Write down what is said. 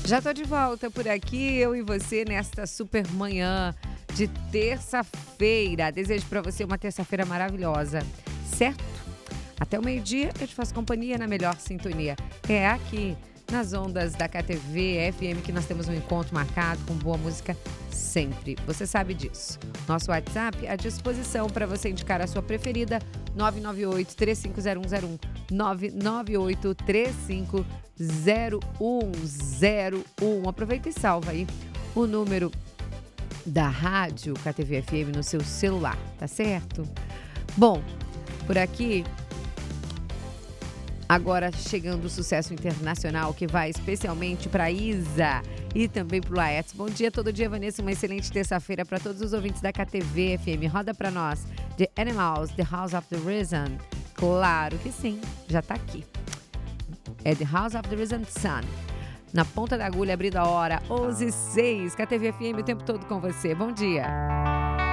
Já tô de volta por aqui, eu e você, nesta super manhã de terça-feira. Desejo para você uma terça-feira maravilhosa, certo? Até o meio-dia eu te faço companhia na melhor sintonia. É aqui, nas ondas da KTV FM, que nós temos um encontro marcado com boa música sempre. Você sabe disso. Nosso WhatsApp à disposição para você indicar a sua preferida, 998-350101, 998-350101. Aproveita e salva aí o número da rádio KTV FM no seu celular, tá certo? Bom, por aqui, agora chegando o sucesso internacional que vai especialmente para Isa e também para o Laércio. Bom dia, todo dia, Vanessa. Uma excelente terça-feira para todos os ouvintes da KTV FM. Roda para nós. The Animals, The House of the Risen. Claro que sim, já tá aqui. É The House of the Risen Sun. Na ponta da agulha, abrindo a hora, 11h06. KTV FM o tempo todo com você. Bom dia.